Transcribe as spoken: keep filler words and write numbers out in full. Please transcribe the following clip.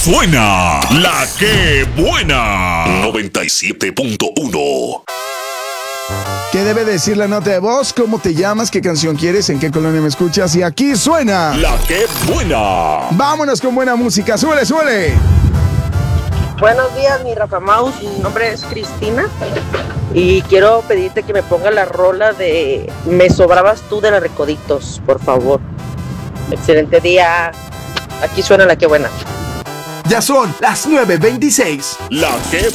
suena la que buena. noventa y siete punto uno. ¿Qué debe decir la nota de voz? ¿Cómo te llamas? ¿Qué canción quieres? ¿En qué colonia me escuchas? Y aquí suena la que buena. Vámonos con buena música. ¡Súbele, súbele! Buenos días, mi Rafa Maus. Mi nombre es Cristina. Y quiero pedirte que me ponga la rola de Me Sobrabas Tú de la Recoditos, por favor. Excelente día. Aquí suena la que buena. Ya son las nueve veintiséis. La que